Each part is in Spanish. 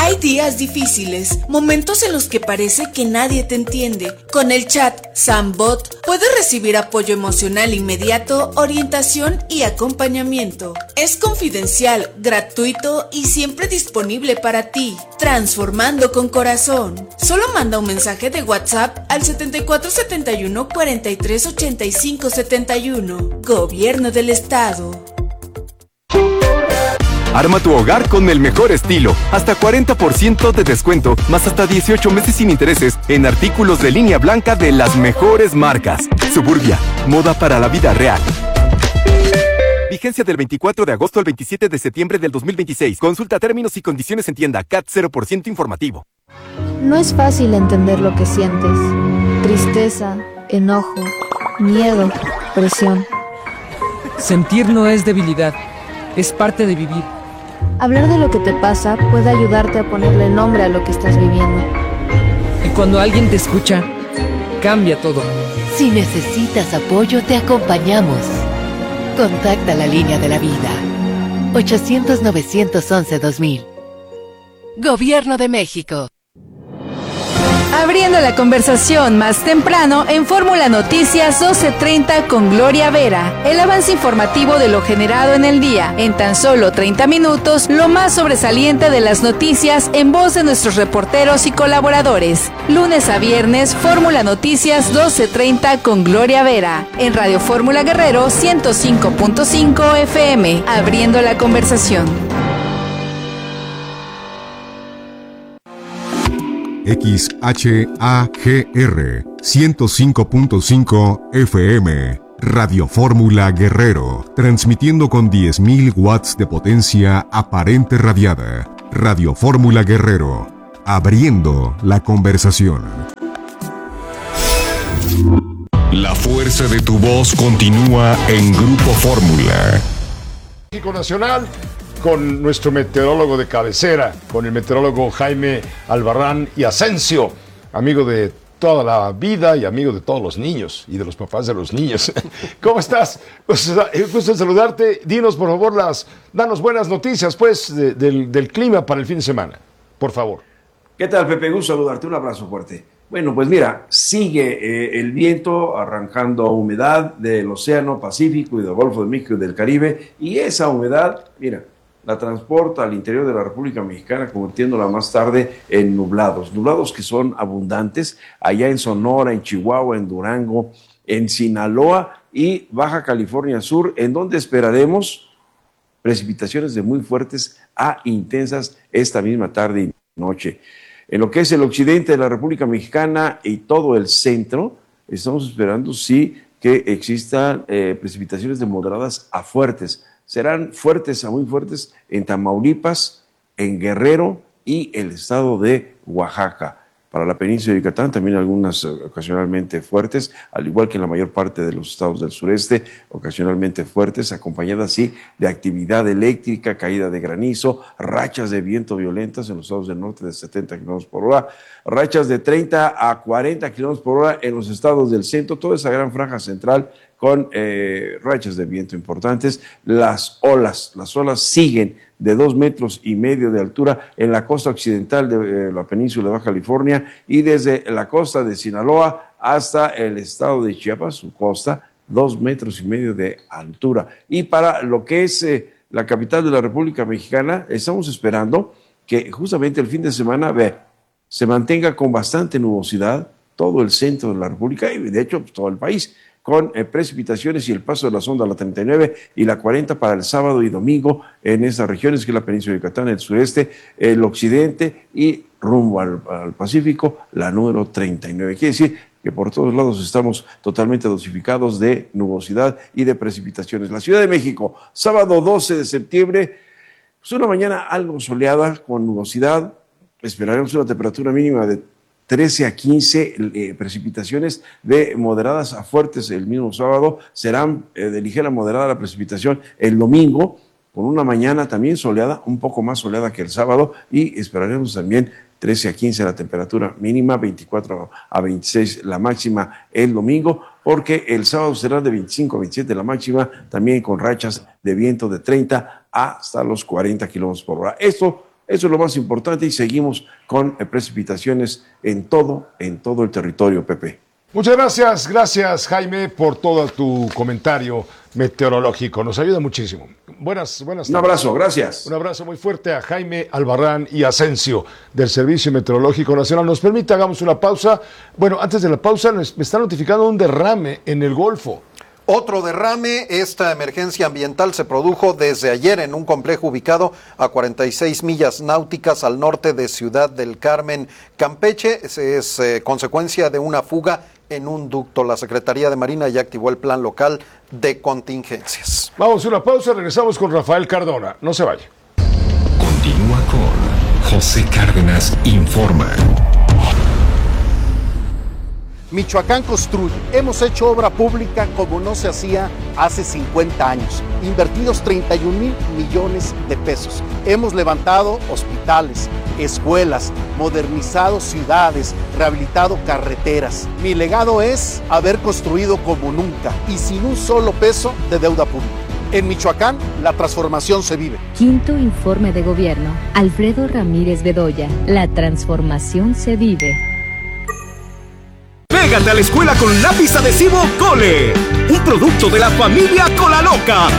Hay días difíciles, momentos en los que parece que nadie te entiende. Con el chat Sambot puedes recibir apoyo emocional inmediato, orientación y acompañamiento. Es confidencial, gratuito y siempre disponible para ti. Transformando con corazón. Solo manda un mensaje de WhatsApp al 7471 43 85 71. Gobierno del Estado. Arma tu hogar con el mejor estilo. Hasta 40% de descuento, más hasta 18 meses sin intereses en artículos de línea blanca de las mejores marcas. Suburbia, moda para la vida real. Vigencia del 24 de agosto al 27 de septiembre del 2026. Consulta términos y condiciones en tienda. CAT 0% informativo. No es fácil entender lo que sientes. Tristeza, enojo, miedo, presión. Sentir no es debilidad, es parte de vivir. Hablar de lo que te pasa puede ayudarte a ponerle nombre a lo que estás viviendo. Y cuando alguien te escucha, cambia todo. Si necesitas apoyo, te acompañamos. Contacta la línea de la vida. 800-911-2000. Gobierno de México. Abriendo la conversación más temprano en Fórmula Noticias 12:30 con Gloria Vera. El avance informativo de lo generado en el día. En tan solo 30 minutos, lo más sobresaliente de las noticias en voz de nuestros reporteros y colaboradores. Lunes a viernes, Fórmula Noticias 12:30 con Gloria Vera. En Radio Fórmula Guerrero 105.5 FM. Abriendo la conversación. XHAGR 105.5 FM, Radio Fórmula Guerrero, transmitiendo con 10.000 watts de potencia aparente radiada. Radio Fórmula Guerrero, abriendo la conversación. La fuerza de tu voz continúa en Grupo Fórmula. México Nacional, con nuestro meteorólogo de cabecera, con el meteorólogo Jaime Albarrán y Asensio, amigo de toda la vida y amigo de todos los niños y de los papás de los niños. ¿Cómo estás? Pues, gusto en saludarte. Dinos, por favor, danos buenas noticias, pues, del clima para el fin de semana, por favor. ¿Qué tal, Pepe? Gusto saludarte. Un abrazo fuerte. Bueno, pues mira, sigue el viento arrancando humedad del Océano Pacífico y del Golfo de México y del Caribe, y esa humedad, mira, la transporta al interior de la República Mexicana, convirtiéndola más tarde en nublados que son abundantes allá en Sonora, en Chihuahua, en Durango, en Sinaloa y Baja California Sur, en donde esperaremos precipitaciones de muy fuertes a intensas esta misma tarde y noche. En lo que es el occidente de la República Mexicana y todo el centro, estamos esperando sí que existan precipitaciones de moderadas a fuertes. Serán fuertes a muy fuertes en Tamaulipas, en Guerrero y el estado de Oaxaca. Para la península de Yucatán también algunas ocasionalmente fuertes, al igual que en la mayor parte de los estados del sureste, ocasionalmente fuertes, acompañadas sí de actividad eléctrica, caída de granizo, rachas de viento violentas en los estados del norte de 70 kilómetros por hora, rachas de 30 a 40 kilómetros por hora en los estados del centro, toda esa gran franja central con rachas de viento importantes. Las olas siguen de 2,5 metros de altura en la costa occidental de la península de Baja California y desde la costa de Sinaloa hasta el estado de Chiapas, su costa, 2,5 metros de altura. Y para lo que es la capital de la República Mexicana, estamos esperando que justamente el fin de semana se mantenga con bastante nubosidad todo el centro de la República y de hecho todo el país, con precipitaciones y el paso de la sonda la 39 y la 40 para el sábado y domingo en esas regiones que es la península de Yucatán, el sureste, el occidente y rumbo al Pacífico, la número 39. Quiere decir que por todos lados estamos totalmente dosificados de nubosidad y de precipitaciones. La Ciudad de México, sábado 12 de septiembre, pues una mañana algo soleada con nubosidad, esperaremos una temperatura mínima de 13 a 15 precipitaciones de moderadas a fuertes el mismo sábado, serán de ligera a moderada la precipitación el domingo, con una mañana también soleada, un poco más soleada que el sábado, y esperaremos también 13 a 15 la temperatura mínima, 24 a 26 la máxima el domingo, porque el sábado será de 25 a 27 la máxima, también con rachas de viento de 30 hasta los 40 kilómetros por hora. Esto Eso es lo más importante y seguimos con precipitaciones en todo el territorio, Pepe. Muchas gracias Jaime por todo tu comentario meteorológico, nos ayuda muchísimo. Buenas tardes. Un abrazo, gracias. Un abrazo muy fuerte a Jaime Albarrán y Asensio del Servicio Meteorológico Nacional. Nos permite, hagamos una pausa. Bueno, antes de la pausa me está notificando un derrame en el Golfo. Otro derrame, esta emergencia ambiental se produjo desde ayer en un complejo ubicado a 46 millas náuticas al norte de Ciudad del Carmen, Campeche. Es consecuencia de una fuga en un ducto. La Secretaría de Marina ya activó el plan local de contingencias. Vamos a una pausa, regresamos con Rafael Cardona. No se vaya. Continúa con José Cárdenas Informa. Michoacán construye. Hemos hecho obra pública como no se hacía hace 50 años. Invertidos 31,000 millones de pesos. Hemos levantado hospitales, escuelas, modernizado ciudades, rehabilitado carreteras. Mi legado es haber construido como nunca y sin un solo peso de deuda pública. En Michoacán, la transformación se vive. Quinto informe de gobierno. Alfredo Ramírez Bedoya. La transformación se vive. Pégate a la escuela con lápiz adhesivo Cole, un producto de la familia Colaloca.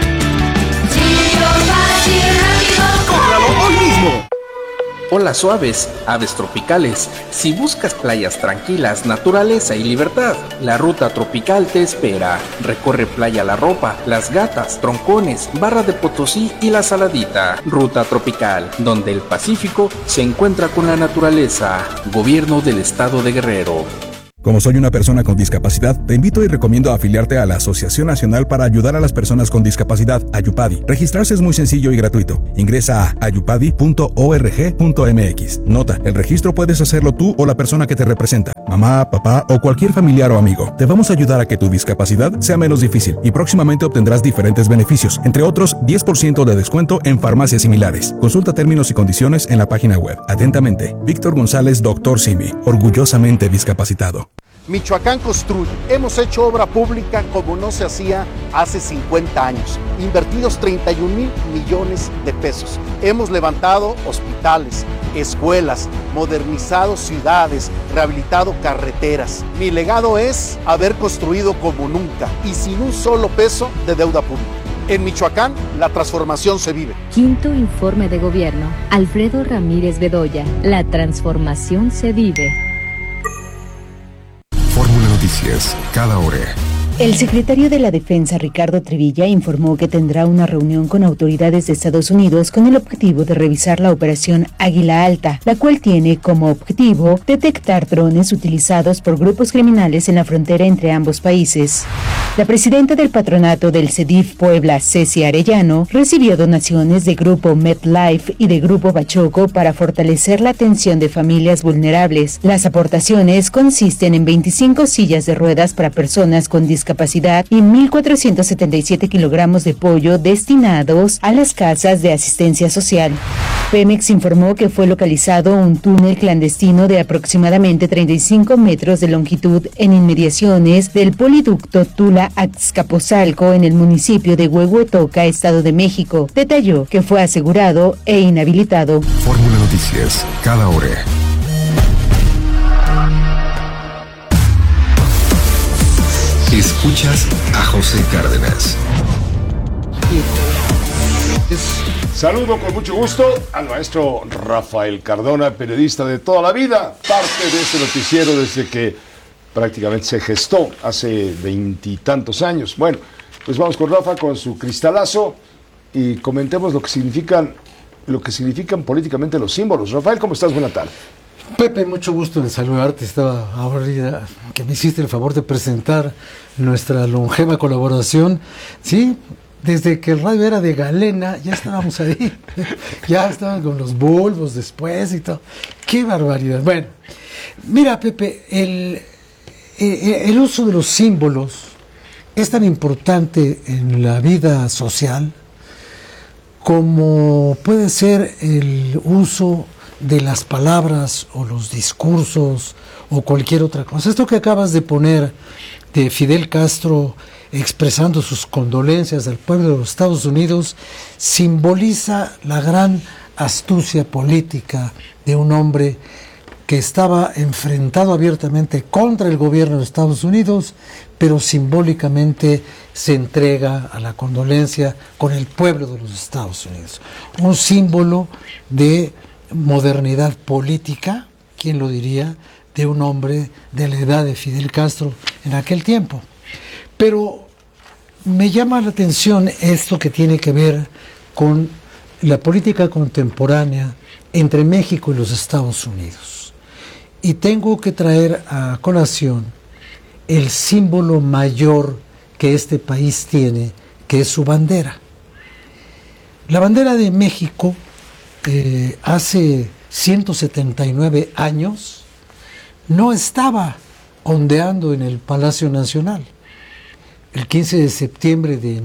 ¡Cómpralo hoy mismo! Olas suaves, aves tropicales. Si buscas playas tranquilas, naturaleza y libertad, la ruta tropical te espera. Recorre Playa La Ropa, Las Gatas, Troncones, Barra de Potosí y La Saladita. Ruta tropical, donde el Pacífico se encuentra con la naturaleza. Gobierno del Estado de Guerrero. Como soy una persona con discapacidad, te invito y recomiendo afiliarte a la Asociación Nacional para Ayudar a las Personas con Discapacidad, Ayupadi. Registrarse es muy sencillo y gratuito. Ingresa a ayupadi.org.mx. Nota, el registro puedes hacerlo tú o la persona que te representa, mamá, papá o cualquier familiar o amigo. Te vamos a ayudar a que tu discapacidad sea menos difícil y próximamente obtendrás diferentes beneficios, entre otros 10% de descuento en farmacias similares. Consulta términos y condiciones en la página web. Atentamente, Víctor González, Dr. Simi, orgullosamente discapacitado. Michoacán construye. Hemos hecho obra pública como no se hacía hace 50 años. Invertidos 31,000 millones de pesos. Hemos levantado hospitales, escuelas, modernizado ciudades, rehabilitado carreteras. Mi legado es haber construido como nunca y sin un solo peso de deuda pública. En Michoacán, la transformación se vive. Quinto informe de gobierno. Alfredo Ramírez Bedoya. La transformación se vive. Fórmula Noticias, cada hora. El secretario de la Defensa, Ricardo Trevilla, informó que tendrá una reunión con autoridades de Estados Unidos con el objetivo de revisar la operación Águila Alta, la cual tiene como objetivo detectar drones utilizados por grupos criminales en la frontera entre ambos países. La presidenta del patronato del CEDIF Puebla, Ceci Arellano, recibió donaciones de Grupo MedLife y de Grupo Bachoco para fortalecer la atención de familias vulnerables. Las aportaciones consisten en 25 sillas de ruedas para personas con discapacidad y 1,477 kilogramos de pollo destinados a las casas de asistencia social. Pemex informó que fue localizado un túnel clandestino de aproximadamente 35 metros de longitud en inmediaciones del poliducto Tula-Azcapotzalco en el municipio de Huehuetoca, Estado de México. Detalló que fue asegurado e inhabilitado. Fórmula Noticias, cada hora. Escuchas a José Cárdenas. Saludo con mucho gusto al maestro Rafael Cardona, periodista de toda la vida, parte de este noticiero desde que prácticamente se gestó hace 20 y tantos años. Bueno, pues vamos con Rafa, con su cristalazo y comentemos lo que significan políticamente los símbolos. Rafael, ¿cómo estás? Buena tarde. Pepe, mucho gusto en saludarte. Estaba ahora que me hiciste el favor de presentar nuestra longeva colaboración. Sí, desde que el radio era de Galena, ya estábamos ahí. Ya estaban con los bulbos después y todo. ¡Qué barbaridad! Bueno, mira, Pepe, el uso de los símbolos es tan importante en la vida social como puede ser el uso de las palabras o los discursos o cualquier otra cosa. Esto que acabas de poner de Fidel Castro expresando sus condolencias al pueblo de los Estados Unidos simboliza la gran astucia política de un hombre que estaba enfrentado abiertamente contra el gobierno de Estados Unidos, pero simbólicamente se entrega a la condolencia con el pueblo de los Estados Unidos. Un símbolo de modernidad política, ¿quién lo diría?, de un hombre de la edad de Fidel Castro en aquel tiempo. Pero me llama la atención esto que tiene que ver con la política contemporánea entre México y los Estados Unidos. Y tengo que traer a colación el símbolo mayor que este país tiene, que es su bandera. La bandera de México hace 179 años no estaba ondeando en el Palacio Nacional. El 15 de septiembre de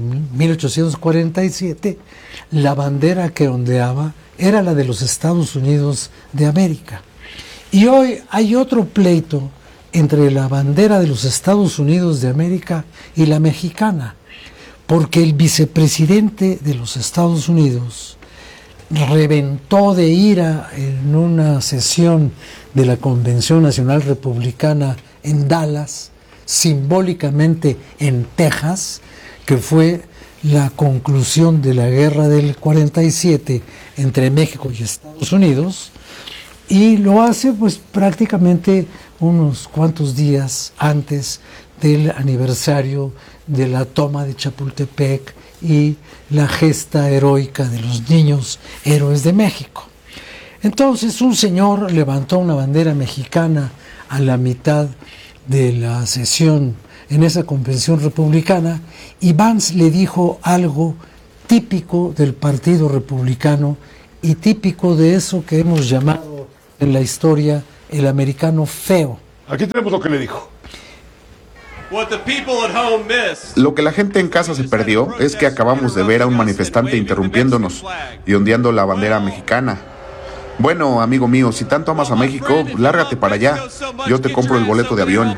1847, la bandera que ondeaba era la de los Estados Unidos de América. Y hoy hay otro pleito entre la bandera de los Estados Unidos de América y la mexicana, porque el vicepresidente de los Estados Unidos reventó de ira en una sesión de la Convención Nacional Republicana en Dallas, simbólicamente en Texas, que fue la conclusión de la guerra del 47 entre México y Estados Unidos, y lo hace pues prácticamente unos cuantos días antes del aniversario de la toma de Chapultepec y la gesta heroica de los niños héroes de México. Entonces un señor levantó una bandera mexicana a la mitad de la sesión en esa convención republicana y Vance le dijo algo típico del Partido Republicano y típico de eso que hemos llamado en la historia el americano feo. Aquí tenemos lo que le dijo. Lo que la gente en casa se perdió es que acabamos de ver a un manifestante interrumpiéndonos y ondeando la bandera mexicana. Bueno, amigo mío, si tanto amas a México, lárgate para allá. Yo te compro el boleto de avión.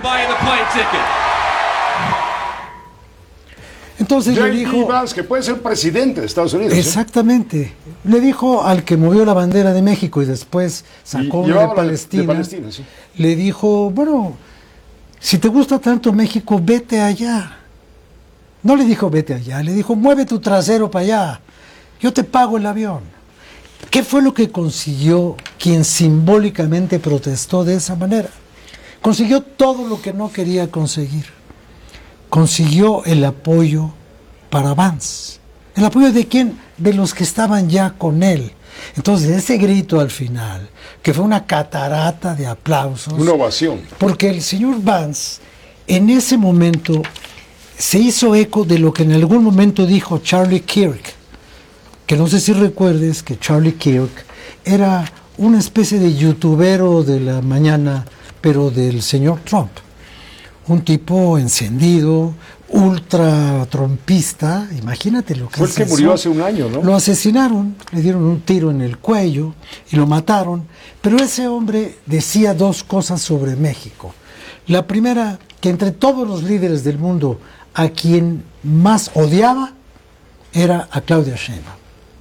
Entonces le dijo que puede ser presidente de Estados Unidos. Exactamente. Le dijo al que movió la bandera de México y después sacó una de Palestina. Sí. Le dijo, bueno, si te gusta tanto México, vete allá. No le dijo vete allá, le dijo mueve tu trasero para allá. Yo te pago el avión. ¿Qué fue lo que consiguió quien simbólicamente protestó de esa manera? Consiguió todo lo que no quería conseguir. Consiguió el apoyo para Vance. ¿El apoyo de quién? De los que estaban ya con él. Entonces, ese grito al final, que fue una catarata de aplausos. Una ovación. Porque el señor Vance, en ese momento, se hizo eco de lo que en algún momento dijo Charlie Kirk. Que no sé si recuerdes que Charlie Kirk era una especie de youtubero de la mañana, pero del señor Trump. Un tipo encendido, ultra trumpista, imagínate lo que fue el que murió hace un año, ¿no? Lo asesinaron, le dieron un tiro en el cuello y lo mataron, pero ese hombre decía dos cosas sobre México. La primera, que entre todos los líderes del mundo, a quien más odiaba era a Claudia Sheinbaum.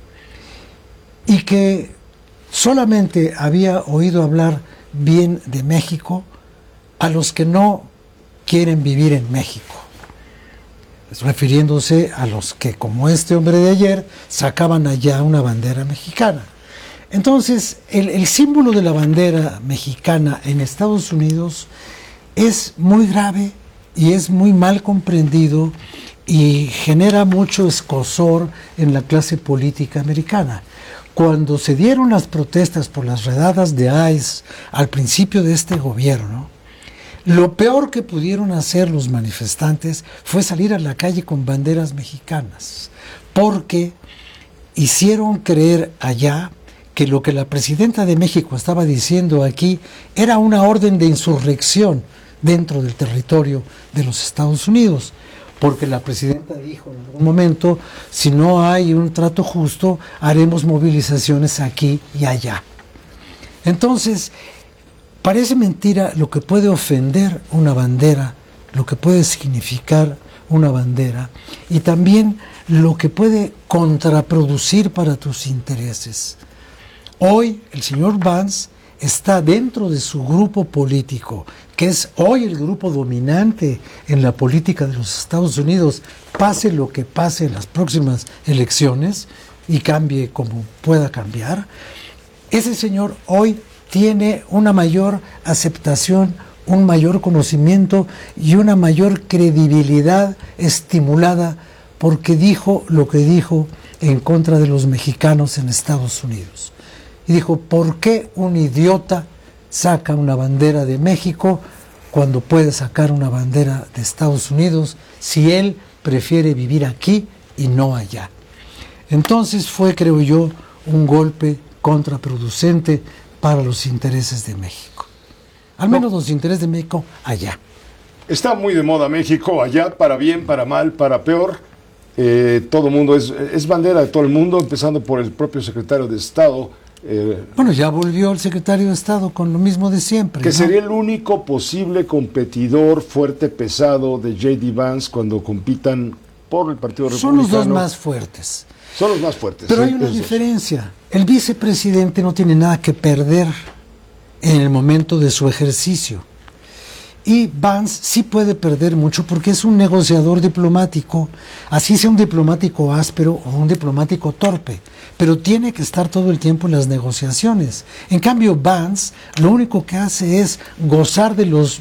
Y que solamente había oído hablar bien de México a los que no quieren vivir en México, refiriéndose a los que, como este hombre de ayer, sacaban allá una bandera mexicana. Entonces, el símbolo de la bandera mexicana en Estados Unidos es muy grave y es muy mal comprendido y genera mucho escozor en la clase política americana. Cuando se dieron las protestas por las redadas de ICE al principio de este gobierno, lo peor que pudieron hacer los manifestantes fue salir a la calle con banderas mexicanas, porque hicieron creer allá que lo que la presidenta de México estaba diciendo aquí era una orden de insurrección dentro del territorio de los Estados Unidos, porque la presidenta dijo en algún momento, si no hay un trato justo, haremos movilizaciones aquí y allá. Entonces, parece mentira lo que puede ofender una bandera, lo que puede significar una bandera y también lo que puede contraproducir para tus intereses. Hoy el señor Vance está dentro de su grupo político, que es hoy el grupo dominante en la política de los Estados Unidos, pase lo que pase en las próximas elecciones y cambie como pueda cambiar. Ese señor hoy tiene una mayor aceptación, un mayor conocimiento y una mayor credibilidad estimulada porque dijo lo que dijo en contra de los mexicanos en Estados Unidos. Y dijo, ¿por qué un idiota saca una bandera de México cuando puede sacar una bandera de Estados Unidos si él prefiere vivir aquí y no allá? Entonces fue, creo yo, un golpe contraproducente para los intereses de México. Al menos los intereses de México allá. Está muy de moda México, allá, para bien, para mal, para peor. Todo el mundo es bandera de todo el mundo, empezando por el propio secretario de Estado. Bueno, ya volvió el secretario de Estado con lo mismo de siempre. Que ¿no? sería el único posible competidor fuerte, pesado de J.D. Vance cuando compitan por el Partido Republicano. Son los dos más fuertes. Son los más fuertes. Pero sí, hay una diferencia. El vicepresidente no tiene nada que perder en el momento de su ejercicio. Y Vance sí puede perder mucho porque es un negociador diplomático, así sea un diplomático áspero o un diplomático torpe, pero tiene que estar todo el tiempo en las negociaciones. En cambio, Vance lo único que hace es gozar de los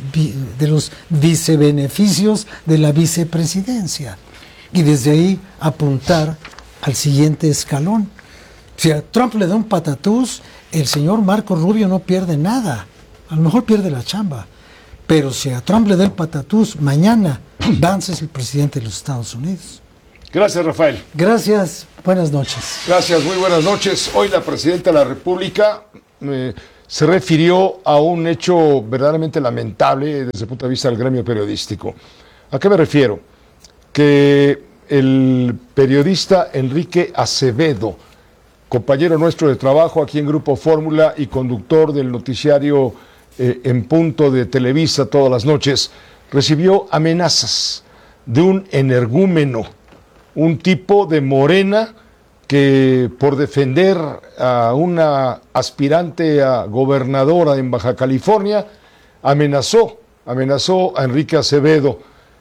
vicebeneficios de la vicepresidencia y desde ahí apuntar al siguiente escalón. Si a Trump le da un patatús, el señor Marco Rubio no pierde nada, a lo mejor pierde la chamba. Pero si a Trump le da el patatús, mañana Vance es el presidente de los Estados Unidos. Gracias, Rafael. Gracias, buenas noches. Gracias, muy buenas noches. Hoy la presidenta de la República se refirió a un hecho verdaderamente lamentable desde el punto de vista del gremio periodístico. ¿A qué me refiero? Que el periodista Enrique Acevedo, compañero nuestro de trabajo aquí en Grupo Fórmula y conductor del noticiario En Punto de Televisa todas las noches, recibió amenazas de un energúmeno, un tipo de Morena que por defender a una aspirante a gobernadora en Baja California amenazó a Enrique Acevedo.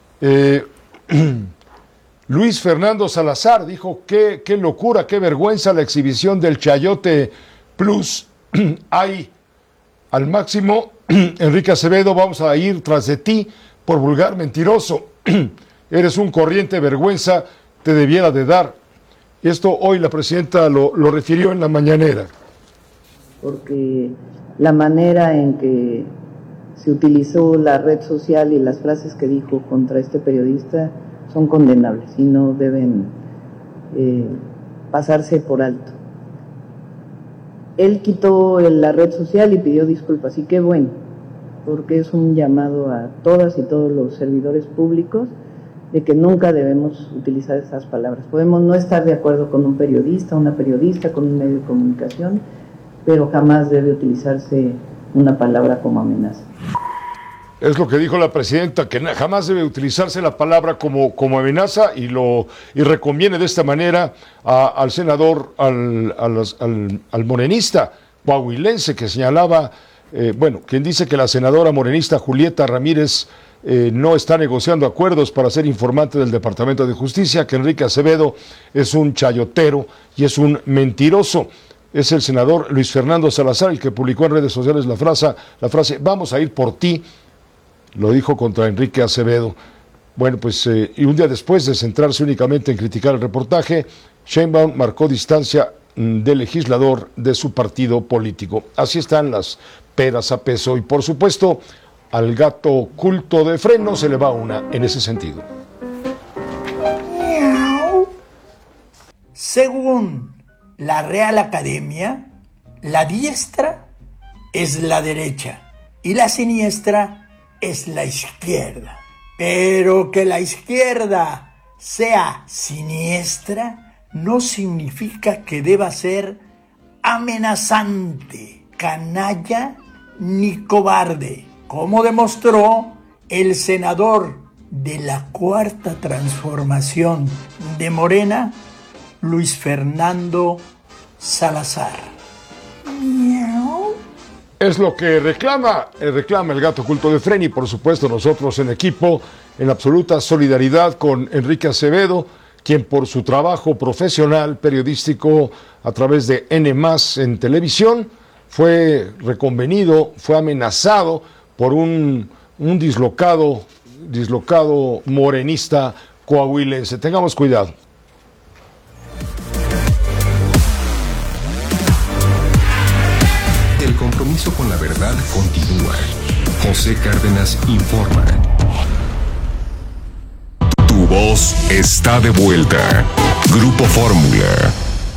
Luis Fernando Salazar dijo qué locura, qué vergüenza la exhibición del Chayote Plus. Hay al máximo, Enrique Acevedo, vamos a ir tras de ti por vulgar mentiroso. Eres un corriente vergüenza, te debiera de dar. Esto hoy la presidenta lo refirió en la mañanera. Porque la manera en que se utilizó la red social y las frases que dijo contra este periodista son condenables y no deben pasarse por alto. Él quitó la red social y pidió disculpas, y qué bueno, porque es un llamado a todas y todos los servidores públicos de que nunca debemos utilizar esas palabras. Podemos no estar de acuerdo con un periodista, una periodista, con un medio de comunicación, pero jamás debe utilizarse una palabra como amenaza. Es lo que dijo la presidenta, que jamás debe utilizarse la palabra como amenaza y reconviene de esta manera al senador, al morenista coahuilense que señalaba, quien dice que la senadora morenista Julieta Ramírez no está negociando acuerdos para ser informante del Departamento de Justicia, que Enrique Acevedo es un chayotero y es un mentiroso. Es el senador Luis Fernando Salazar el que publicó en redes sociales la frase vamos a ir por ti. Lo dijo contra Enrique Acevedo. Bueno, pues, y un día después de centrarse únicamente en criticar el reportaje, Sheinbaum marcó distancia del legislador de su partido político. Así están las peras a peso y, por supuesto, al gato culto de freno se le va una en ese sentido. Según la Real Academia, la diestra es la derecha y la siniestra es la izquierda. Pero que la izquierda sea siniestra no significa que deba ser amenazante, canalla ni cobarde, como demostró el senador de la Cuarta Transformación de Morena, Luis Fernando Salazar. Es lo que reclama el gato oculto de Fren, y por supuesto nosotros en equipo, en absoluta solidaridad con Enrique Acevedo, quien por su trabajo profesional periodístico a través de N+ en televisión fue reconvenido, fue amenazado por un dislocado morenista coahuilense. Tengamos cuidado. El compromiso con la verdad continúa. José Cárdenas informa. Tu voz está de vuelta. Grupo Fórmula.